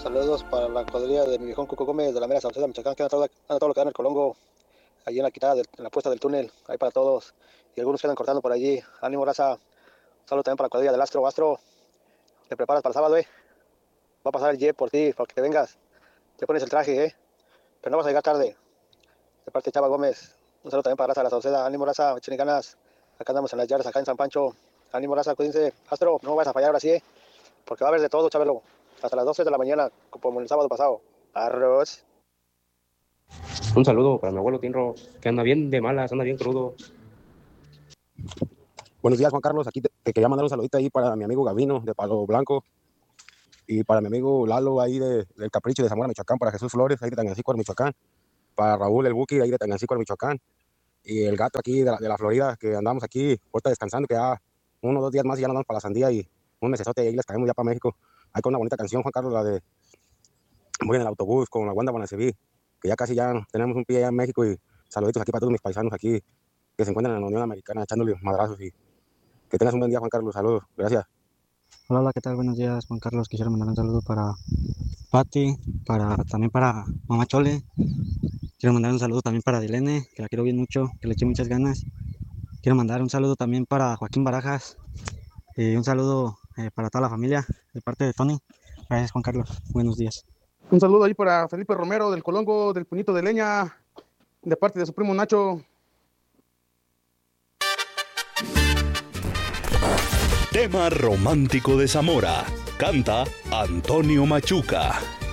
Saludos para la cuadrilla de mi viejón Cuco Gómez de la mera Sauceda, Michoacán, que anda todo lo que da en el Colongo, allí en la quitada, en la puesta del túnel, ahí para todos. Y algunos quedan cortando por allí. Ánimo, raza. Saludos también para la cuadrilla del Astro. Astro, ¿te preparas para el sábado, Va a pasar el jet por ti, para que te vengas. Te pones el traje, Pero no vas a llegar tarde. De parte de Chava Gómez. Un saludo también para la raza de la Sauceda. Ánimo, raza, echen ganas. Acá andamos en las yardas, acá en San Pancho. Ánimo, raza, cuídense. Astro, no vas a fallar ahora sí, Porque va a haber de todo, Chabelo. Hasta las 12 de la mañana, como el sábado pasado. Arroz. Un saludo para mi abuelo Tinro, que anda bien de malas, anda bien crudo. Buenos días, Juan Carlos. Aquí te quería mandar un saludito ahí para mi amigo Gavino de Palo Blanco y para mi amigo Lalo ahí del Capricho de Zamora, Michoacán, para Jesús Flores ahí de Tangancícuaro, Michoacán, para Raúl el Buki ahí de Tangancícuaro, Michoacán, y el gato aquí de la Florida, que andamos aquí ahorita descansando, que ya 1 o 2 días más y ya nos vamos para la Sandía y un mesesote y ahí les caemos ya para México. Hay con una bonita canción, Juan Carlos, la de Voy en el autobús con la Wanda Bonaceví, que ya casi ya tenemos un pie allá en México, y saluditos aquí para todos mis paisanos aquí que se encuentran en la Unión Americana echándole madrazos, y que tengas un buen día, Juan Carlos. Saludos, gracias. Hola, ¿qué tal? Buenos días, Juan Carlos. Quisiera mandar un saludo para Patti, también para Mamá Chole. Quiero mandar un saludo también para Dilene, que la quiero bien mucho, que le eché muchas ganas. Quiero mandar un saludo también para Joaquín Barajas y un saludo para toda la familia de parte de Tony. Gracias, Juan Carlos. Buenos días. Un saludo ahí para Felipe Romero del Colongo, del Puñito de Leña, de parte de su primo Nacho. Tema romántico de Zamora. Canta Antonio Machuca.